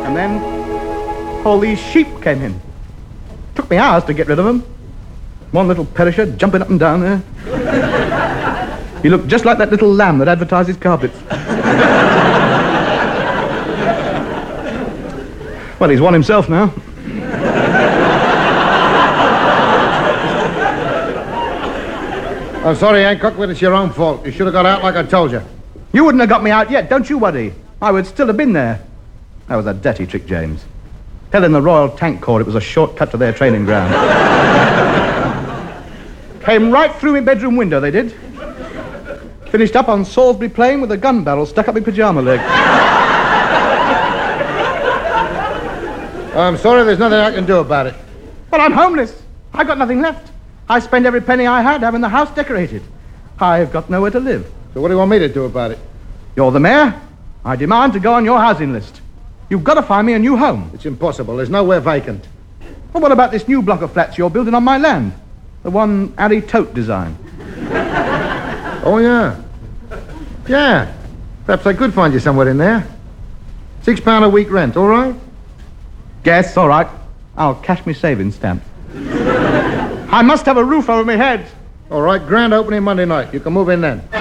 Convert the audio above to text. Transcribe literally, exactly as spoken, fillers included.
And then all these sheep came in. Took me hours to get rid of them. One little perisher jumping up and down there. He looked just like that little lamb that advertises carpets. Well, he's one himself now. I'm sorry, Hancock, but it's your own fault. You should have got out like I told you. You wouldn't have got me out yet, don't you worry. I would still have been there. That was a dirty trick, James. Telling the Royal Tank Corps it was a shortcut to their training ground. Came right through my bedroom window, they did. Finished up on Salisbury Plain with a gun barrel stuck up my pyjama leg. I'm sorry, there's nothing I can do about it. But I'm homeless. I got nothing left. I spent every penny I had having the house decorated. I've got nowhere to live. So what do you want me to do about it? You're the mayor. I demand to go on your housing list. You've got to find me a new home. It's impossible. There's nowhere vacant. Well, what about this new block of flats you're building on my land? The one Harry Tote designed. Oh, yeah. Yeah. Perhaps I could find you somewhere in there. Six pound a week rent, all right? Yes, all right. I'll cash me savings stamp. I must have a roof over my head. All right, grand opening Monday night. You can move in then.